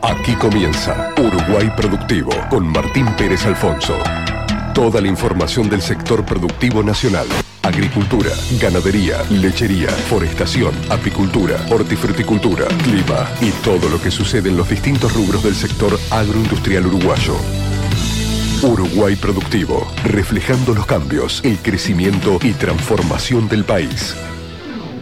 Aquí comienza Uruguay Productivo con Martín Pérez Alfonso. Toda la información del sector productivo nacional. Agricultura, ganadería, lechería, forestación, apicultura, hortifruticultura, clima y todo lo que sucede en los distintos rubros del sector agroindustrial uruguayo. Uruguay Productivo, reflejando los cambios, el crecimiento y transformación del país.